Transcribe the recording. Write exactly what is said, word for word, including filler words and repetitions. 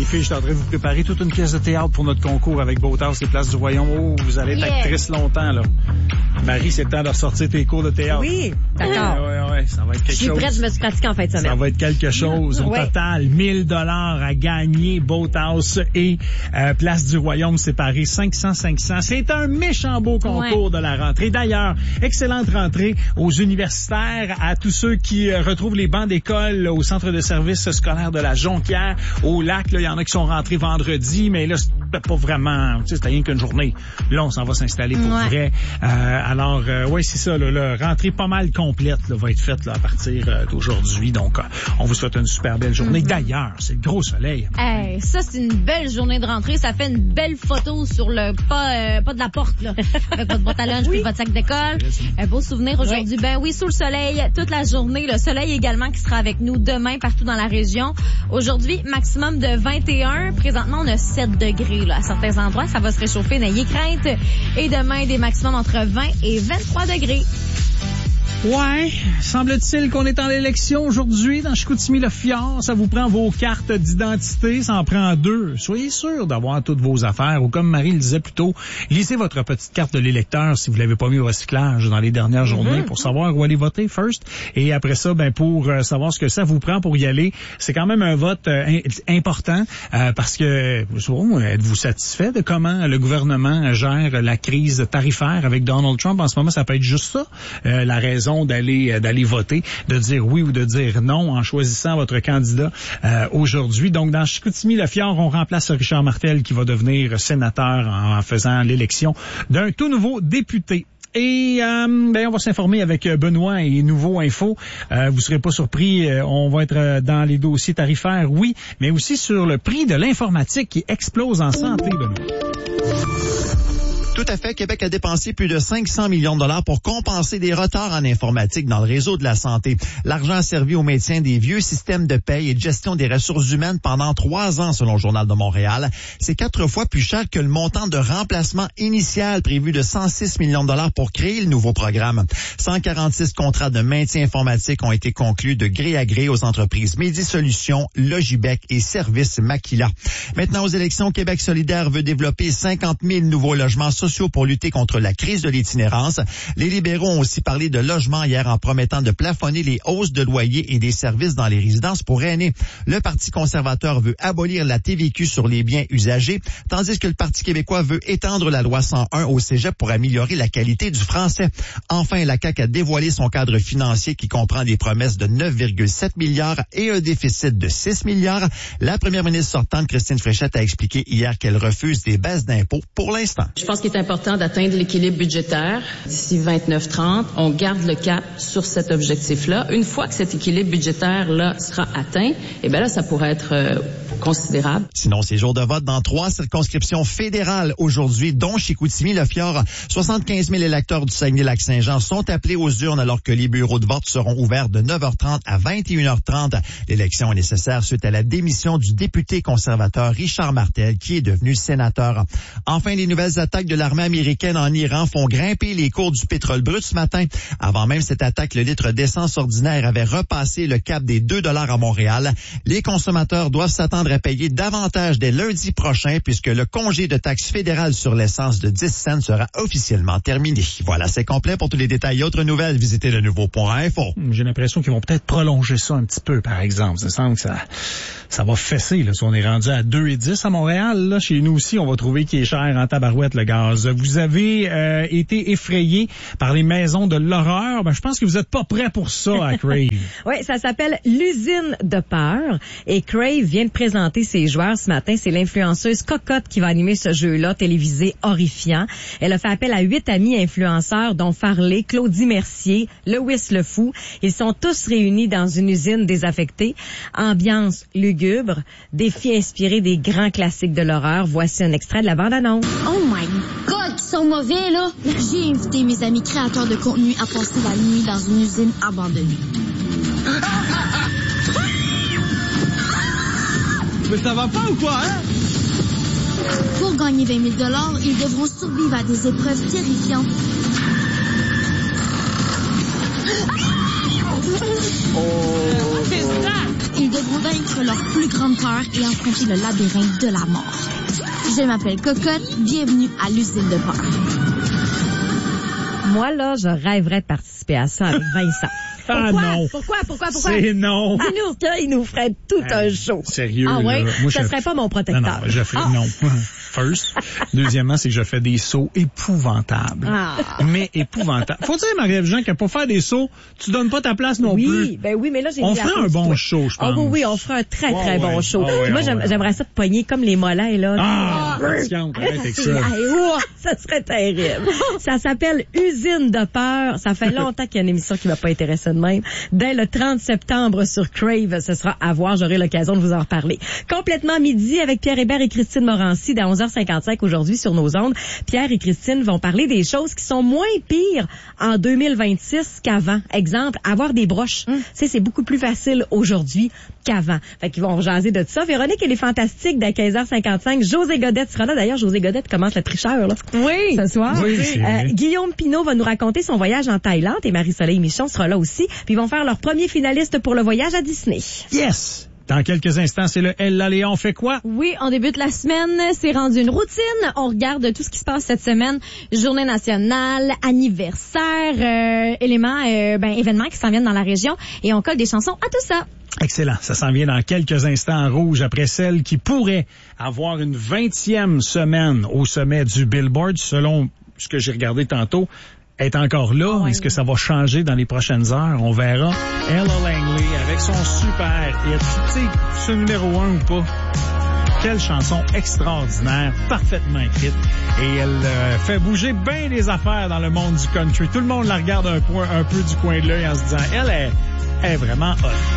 filles, je suis en train de vous préparer toute une pièce de théâtre pour notre concours avec Beautasse et Place du Royaume. Oh, vous allez être yeah. actrice longtemps, là. Marie, c'est le temps de ressortir tes cours de théâtre. Oui, d'accord. Ouais, ouais, ouais, ça va être quelque chose. Je suis prête, je me suis pratiquée en fin de semaine. Ça va être quelque chose. Au ouais. total, mille dollars à gagner, Beautasse et euh, Place du Royaume séparés, cinq cents, cinq cents. C'est un méchant beau concours ouais. de la rentrée. D'ailleurs, excellente rentrée aux universitaires, à tous ceux qui euh, retrouvent les bancs d'école au centre de service scolaire de la Jonquière, au lac. Il y en a qui sont rentrés vendredi, mais là, c'était pas vraiment, tu sais, c'était rien qu'une journée. Là, on s'en va s'installer pour ouais. vrai. Euh, alors, euh, oui, c'est ça, là, la rentrée pas mal complète là, va être faite là, à partir euh, d'aujourd'hui. Donc, euh, on vous souhaite une super belle journée. Mm-hmm. D'ailleurs, c'est le gros soleil. Hey, ça, c'est une belle journée de rentrée. Ça fait une belle photo sur le pas, euh, pas de la porte, là, avec votre boîte à lunch oui. et votre sac d'école. Un beau souvenir aujourd'hui. Oui. Ben oui, sous le soleil, toute la journée. Le soleil également qui sera avec nous demain partout dans la région. Aujourd'hui, maximum de vingt et un. Présentement, on a sept degrés là, à certains endroits. Ça va se réchauffer, n'ayez crainte. Et demain, des maximums entre vingt et vingt-trois degrés. Ouais, semble-t-il qu'on est en élection aujourd'hui dans Chicoutimi-le-Fjord. Ça vous prend vos cartes d'identité, ça en prend deux. Soyez sûr d'avoir toutes vos affaires. Ou comme Marie le disait plus tôt, lisez votre petite carte de l'électeur si vous l'avez pas mis au recyclage dans les dernières journées mm-hmm. pour savoir où aller voter first. Et après ça, ben pour euh, savoir ce que ça vous prend pour y aller, c'est quand même un vote euh, important euh, parce que oh, êtes-vous satisfait de comment le gouvernement gère la crise tarifaire avec Donald Trump en ce moment? Ça peut être juste ça, euh, la raison d'aller d'aller voter, de dire oui ou de dire non en choisissant votre candidat euh, aujourd'hui. Donc, dans Chicoutimi-le-Fjord, on remplace Richard Martel qui va devenir sénateur en, en faisant l'élection d'un tout nouveau député. Et euh, ben on va s'informer avec Benoît et Nouveau Info. Euh, vous serez pas surpris, euh, on va être dans les dossiers tarifaires, oui, mais aussi sur le prix de l'informatique qui explose en santé, Benoît. Tout à fait. Québec a dépensé plus de cinq cents millions de dollars pour compenser des retards en informatique dans le réseau de la santé. L'argent a servi au maintien des vieux systèmes de paye et de gestion des ressources humaines pendant trois ans, selon le Journal de Montréal. C'est quatre fois plus cher que le montant de remplacement initial prévu de cent six millions de dollars pour créer le nouveau programme. cent quarante-six contrats de maintien informatique ont été conclus de gré à gré aux entreprises Medi Solutions, Logibec et Service Maquila. Maintenant, aux élections, Québec solidaire veut développer cinquante mille nouveaux logements sociaux pour lutter contre la crise de l'itinérance. Les libéraux ont aussi parlé de logement hier en promettant de plafonner les hausses de loyers et des services dans les résidences pour aînés. Le Parti conservateur veut abolir la T V Q sur les biens usagés, tandis que le Parti québécois veut étendre la loi cent un au cégep pour améliorer la qualité du français. Enfin, la C A Q a dévoilé son cadre financier qui comprend des promesses de neuf virgule sept milliards et un déficit de six milliards. La première ministre sortante, Christine Fréchette, a expliqué hier qu'elle refuse des baisses d'impôts pour l'instant. Je pense qu'il est important d'atteindre l'équilibre budgétaire d'ici vingt-neuf trente. On garde le cap sur cet objectif-là. Une fois que cet équilibre budgétaire-là sera atteint, eh bien là, ça pourrait être euh, considérable. Sinon, c'est jour de vote dans trois circonscriptions fédérales aujourd'hui, dont Chicoutimi-le-Fjord. soixante-quinze mille électeurs du Saguenay-Lac-Saint-Jean sont appelés aux urnes alors que les bureaux de vote seront ouverts de neuf heures trente à vingt et une heures trente. L'élection est nécessaire suite à la démission du député conservateur Richard Martel, qui est devenu sénateur. Enfin, les nouvelles attaques de l'armée américaine en Iran font grimper les cours du pétrole brut ce matin. Avant même cette attaque, le litre d'essence ordinaire avait repassé le cap des deux dollars à Montréal. Les consommateurs doivent s'attendre à payer davantage dès lundi prochain puisque le congé de taxe fédérale sur l'essence de dix cents sera officiellement terminé. Voilà, c'est complet. Pour tous les détails et autres nouvelles, visitez le nouveau point info. J'ai l'impression qu'ils vont peut-être prolonger ça un petit peu, par exemple. Ça semble que ça, ça va fesser, là. Si on est rendu à deux et dix à Montréal, là, chez nous aussi, on va trouver qu'il est cher en tabarouette, le gaz. Vous avez euh, été effrayé par les maisons de l'horreur. Ben, je pense que vous n'êtes pas prêt pour ça à Crave. Oui, ça s'appelle l'usine de peur. Et Crave vient de présenter ses joueurs ce matin. C'est l'influenceuse Cocotte qui va animer ce jeu-là, télévisé horrifiant. Elle a fait appel à huit amis influenceurs, dont Farley, Claudie Mercier, Lewis le Fou. Ils sont tous réunis dans une usine désaffectée. Ambiance lugubre, défi inspiré des grands classiques de l'horreur. Voici un extrait de la bande-annonce. Oh my God, qui sont mauvais, là! J'ai invité mes amis créateurs de contenu à passer la nuit dans une usine abandonnée. Mais ça va pas ou quoi, hein? Pour gagner vingt mille dollars, ils devront survivre à des épreuves terrifiantes. Oh! What is that? ils devront vaincre leur plus grande peur et affronter le labyrinthe de la mort. Je m'appelle Cocotte, bienvenue à l'usine de peur. Moi, là, je rêverais de participer à ça avec Vincent. Ah Pourquoi? non. Pourquoi? Pourquoi? Pourquoi? C'est non. Dis-nous qu'il nous ferait tout un show. Sérieux, Ah ouais? là. Moi, ça je... serait pas mon protecteur. Non, non, je fais, ah. non. First. Deuxièmement, c'est que je fais des sauts épouvantables. Ah. Mais épouvantables. Faut dire, Marie-Ève Jean, que pour faire des sauts, tu donnes pas ta place non oui, plus. Oui, ben oui, mais là, j'ai On dit ferait un bon toi. show, je pense. Ah oh, oui, oui, on ferait un très, très oh, bon ouais. show. Oh, ouais, Moi, oh, j'aime, ouais. j'aimerais ça te pogner comme les mollets, là. Ah, ah. avec ça. Ça serait terrible. Ça s'appelle Usine de peur. Ça fait longtemps qu'il y a une émission qui va pas intéresser de même. Dès le trente septembre sur Crave, ce sera à voir. J'aurai l'occasion de vous en reparler. Complètement midi avec Pierre Hébert et Christine Morancy à onze heures cinquante-cinq aujourd'hui sur nos ondes. Pierre et Christine vont parler des choses qui sont moins pires en deux mille vingt-six qu'avant. Exemple, avoir des broches. Mm. Tu sais, c'est beaucoup plus facile aujourd'hui qu'avant. Fait qu'ils vont jaser de ça. Véronique, elle est fantastique dès quinze heures cinquante-cinq. José Godette sera là. D'ailleurs, José Godette commence le tricheur, là. Oui. Ce soir. Oui, c'est euh, Guillaume Pinault va nous raconter son voyage en Thaïlande et Marie-Soleil Michon sera là aussi. Puis ils vont faire leur premier finaliste pour le voyage à Disney. Yes! Dans quelques instants, c'est le Elle, là, Léon, on fait quoi? Oui, on débute la semaine. C'est rendu une routine. On regarde tout ce qui se passe cette semaine. Journée nationale, anniversaire, euh, éléments, euh, ben, événements qui s'en viennent dans la région. Et on colle des chansons à tout ça. Excellent. Ça s'en vient dans quelques instants en rouge après celle qui pourrait avoir une vingtième semaine au sommet du Billboard, selon ce que j'ai regardé tantôt. Est encore là. Ouais. Est-ce que ça va changer dans les prochaines heures? On verra. Ella Langley avec son super hit. Tu sais, ce numéro un ou pas? Quelle chanson extraordinaire, parfaitement écrite. Et elle euh, fait bouger bien les affaires dans le monde du country. Tout le monde la regarde un, point, un peu du coin de l'œil en se disant, elle est, elle est vraiment hot.